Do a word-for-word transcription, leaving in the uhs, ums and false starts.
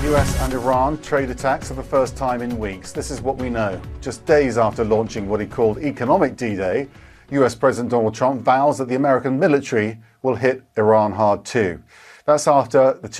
U S and Iran trade attacks for the first time in weeks. This is what we know. Just days after launching what he called economic D-Day, U S President Donald Trump vows that the American military will hit Iran hard too. That's after the two